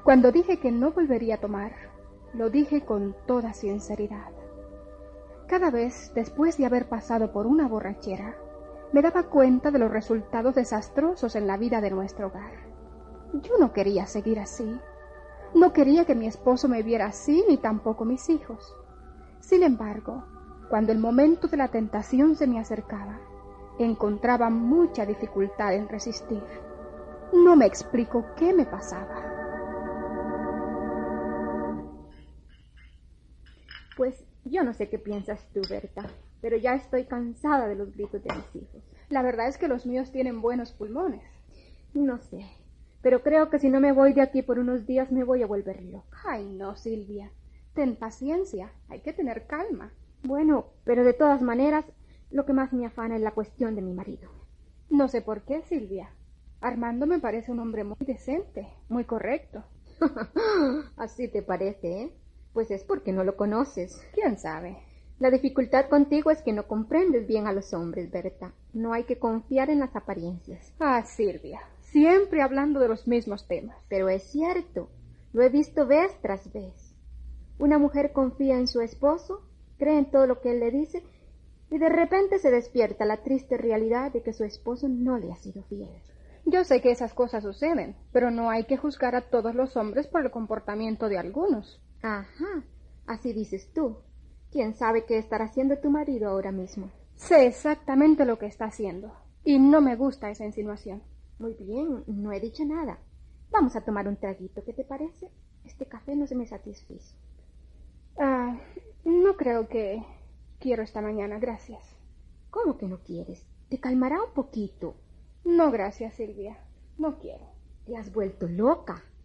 Cuando dije que no volvería a tomar, lo dije con toda sinceridad. Cada vez, después de haber pasado por una borrachera, me daba cuenta de los resultados desastrosos en la vida de nuestro hogar. Yo no quería seguir así. No quería que mi esposo me viera así, ni tampoco mis hijos. Sin embargo, cuando el momento de la tentación se me acercaba, encontraba mucha dificultad en resistir. No me explico qué me pasaba. Pues yo no sé qué piensas tú, Berta, pero ya estoy cansada de los gritos de mis hijos. La verdad es que los míos tienen buenos pulmones. No sé, pero creo que si no me voy de aquí por unos días me voy a volver loca. Ay, no, Silvia. Ten paciencia, hay que tener calma. Bueno, pero de todas maneras, lo que más me afana es la cuestión de mi marido. No sé por qué, Silvia. Armando me parece un hombre muy decente, muy correcto. Así te parece, ¿eh? Pues es porque no lo conoces. ¿Quién sabe? La dificultad contigo es que no comprendes bien a los hombres, Berta. No hay que confiar en las apariencias. Ah, Silvia, siempre hablando de los mismos temas. Pero es cierto, lo he visto vez tras vez. Una mujer confía en su esposo, cree en todo lo que él le dice, y de repente se despierta la triste realidad de que su esposo no le ha sido fiel. Yo sé que esas cosas suceden, pero no hay que juzgar a todos los hombres por el comportamiento de algunos. Ajá, así dices tú. ¿Quién sabe qué estará haciendo tu marido ahora mismo? Sé exactamente lo que está haciendo, y no me gusta esa insinuación. Muy bien, no he dicho nada. Vamos a tomar un traguito, ¿qué te parece? Este café no se me satisfizo. No creo que quiero esta mañana, gracias. ¿Cómo que no quieres? ¿Te calmará un poquito? No, gracias, Silvia. No quiero. Te has vuelto loca.